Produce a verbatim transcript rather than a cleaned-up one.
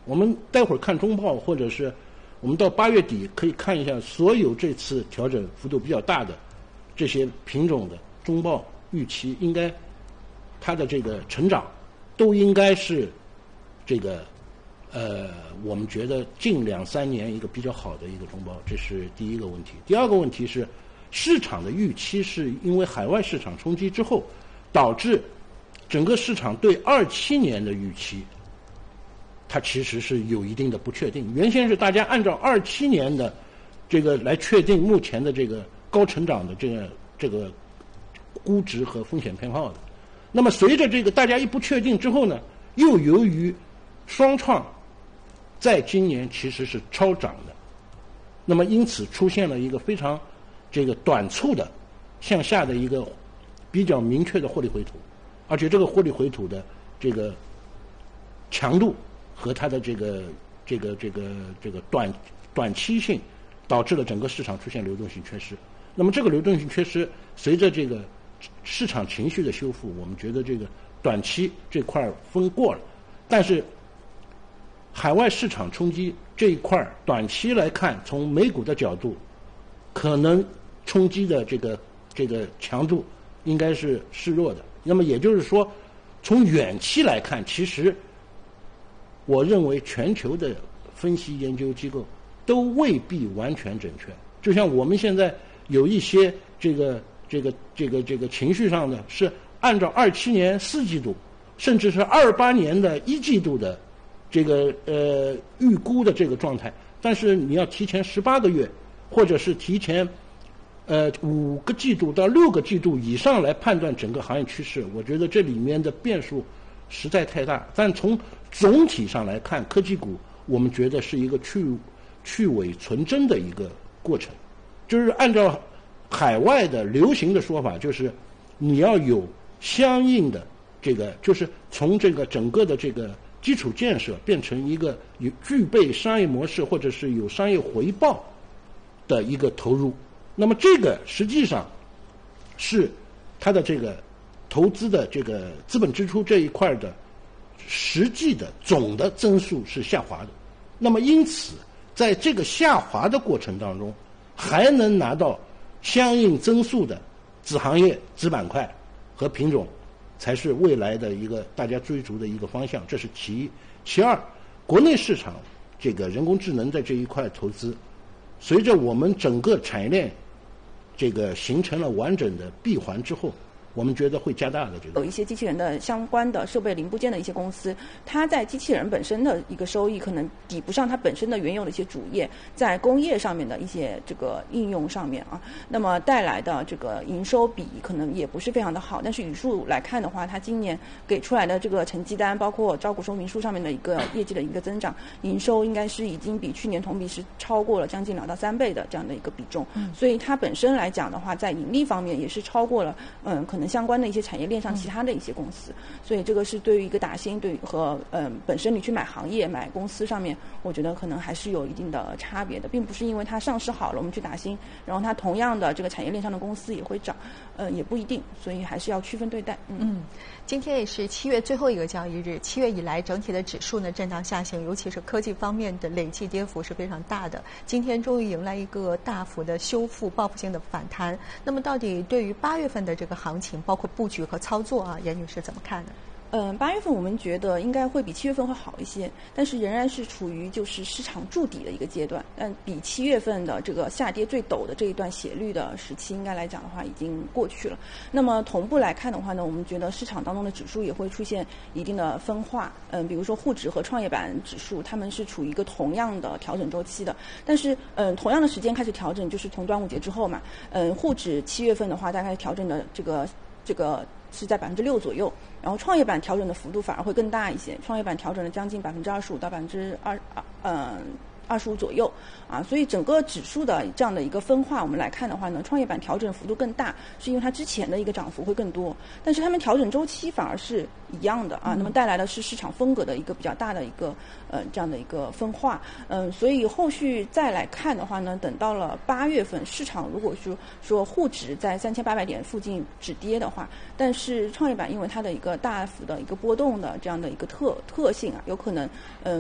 我们待会儿看中报，或者是我们到八月底可以看一下所有这次调整幅度比较大的这些品种的中报预期，应该它的这个成长都应该是这个呃，我们觉得近两三年一个比较好的一个中报，这是第一个问题。第二个问题是市场的预期是因为海外市场冲击之后，导致整个市场对二七年的预期它其实是有一定的不确定。原先是大家按照二七年的这个来确定目前的这个高成长的这个这个估值和风险偏好的。那么随着这个大家一不确定之后呢，又由于双创在今年其实是超涨的，那么因此出现了一个非常这个短促的向下的一个比较明确的获利回吐，而且这个获利回吐的这个强度和它的这个这个这个这个短短期性，导致了整个市场出现流动性缺失。那么这个流动性缺失，随着这个市场情绪的修复，我们觉得这个短期这块风过了，但是海外市场冲击这一块短期来看，从美股的角度，可能冲击的这个这个强度应该是示弱的。那么也就是说，从远期来看，其实我认为全球的分析研究机构都未必完全准确。就像我们现在有一些这个这个这个这个情绪上的是按照二七年四季度，甚至是二八年的一季度的这个呃预估的这个状态，但是你要提前十八个月，或者是提前呃五个季度到六个季度以上来判断整个行业趋势，我觉得这里面的变数实在太大。但从总体上来看，科技股我们觉得是一个去去伪存真的一个过程，就是按照海外的流行的说法，就是你要有相应的这个，就是从这个整个的这个基础建设变成一个有具备商业模式或者是有商业回报的一个投入。那么这个实际上是它的这个投资的这个资本支出这一块的实际的总的增速是下滑的。那么因此在这个下滑的过程当中，还能拿到相应增速的子行业、子板块和品种，才是未来的一个大家追逐的一个方向，这是其一。其二，国内市场这个人工智能在这一块投资，随着我们整个产业链这个形成了完整的闭环之后，我们觉得会加大的这个。 有一些机器人的相关的设备零部件的一些公司，它在机器人本身的一个收益可能抵不上它本身的原有的一些主业在工业上面的一些这个应用上面啊，那么带来的这个营收比可能也不是非常的好。但是语数来看的话，它今年给出来的这个成绩单，包括招股说明书上面的一个业绩的一个增长，营收应该是已经比去年同比是超过了将近两到三倍的这样的一个比重。嗯，所以它本身来讲的话，在盈利方面也是超过了嗯可能相关的一些产业链上其他的一些公司。嗯，所以这个是对于一个打新对和嗯本身你去买行业买公司上面，我觉得可能还是有一定的差别的，并不是因为它上市好了我们去打新，然后它同样的这个产业链上的公司也会涨，呃也不一定，所以还是要区分对待。嗯， 嗯今天也是七月最后一个交易日，七月以来整体的指数呢震荡下行，尤其是科技方面的累计跌幅是非常大的。今天终于迎来一个大幅的修复、报复性的反弹。那么到底对于八月份的这个行情，包括布局和操作啊，严女士怎么看呢？ 嗯，八月份我们觉得应该会比七月份会好一些，但是仍然是处于就是市场筑底的一个阶段。但比七月份的这个下跌最陡的这一段斜率的时期，应该来讲的话已经过去了。那么同步来看的话呢，我们觉得市场当中的指数也会出现一定的分化。嗯，比如说沪指和创业板指数，它们是处于一个同样的调整周期的，但是嗯，同样的时间开始调整，就是从端午节之后嘛。嗯，沪指七月份的话，大概调整的这个这个。是在百分之六左右，然后创业板调整的幅度反而会更大一些，创业板调整了将近百分之二十五到百分之二呃二十五左右啊，所以整个指数的这样的一个分化，我们来看的话呢，创业板调整幅度更大，是因为它之前的一个涨幅会更多，但是它们调整周期反而是一样的啊，那么带来的是市场风格的一个比较大的一个呃这样的一个分化，嗯、呃，所以后续再来看的话呢，等到了八月份，市场如果说说沪指在三千八百点附近止跌的话，但是创业板因为它的一个大幅的一个波动的这样的一个特特性啊，有可能嗯。呃